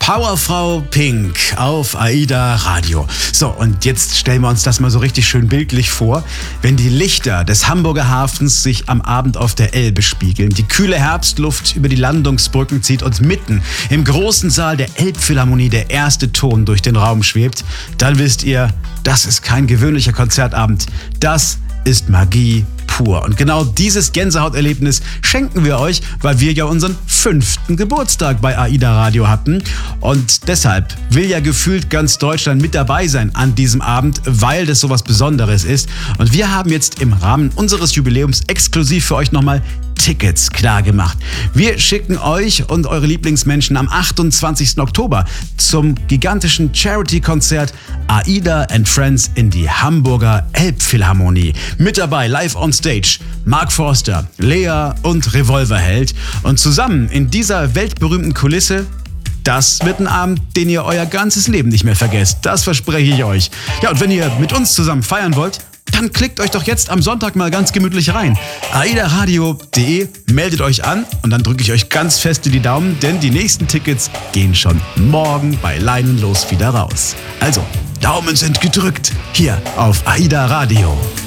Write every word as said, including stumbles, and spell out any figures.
Powerfrau Pink auf AIDA Radio. So, und jetzt stellen wir uns das mal so richtig schön bildlich vor, wenn die Lichter des Hamburger Hafens sich am Abend auf der Elbe spiegeln, die kühle Herbstluft über die Landungsbrücken zieht und mitten im großen Saal der Elbphilharmonie der erste Ton durch den Raum schwebt, dann wisst ihr, das ist kein gewöhnlicher Konzertabend, das ist Magie pur. Und genau dieses Gänsehauterlebnis schenken wir euch, weil wir ja unseren fünften Geburtstag bei AIDA Radio hatten. Und deshalb will ja gefühlt ganz Deutschland mit dabei sein an diesem Abend, weil das sowas Besonderes ist. Und wir haben jetzt im Rahmen unseres Jubiläums exklusiv für euch nochmal Tickets klar gemacht. Wir schicken euch und eure Lieblingsmenschen am achtundzwanzigsten Oktober zum gigantischen Charity-Konzert AIDA and Friends in die Hamburger Elbphilharmonie. Mit dabei live on stage Mark Forster, Lea und Revolverheld. Und zusammen in dieser weltberühmten Kulisse, das wird ein Abend, den ihr euer ganzes Leben nicht mehr vergesst. Das verspreche ich euch. Ja, und wenn ihr mit uns zusammen feiern wollt, dann klickt euch doch jetzt am Sonntag mal ganz gemütlich rein. aida radio punkt de, meldet euch an und dann drücke ich euch ganz fest in die Daumen, denn die nächsten Tickets gehen schon morgen bei Leinenlos wieder raus. Also, Daumen sind gedrückt hier auf AIDA Radio.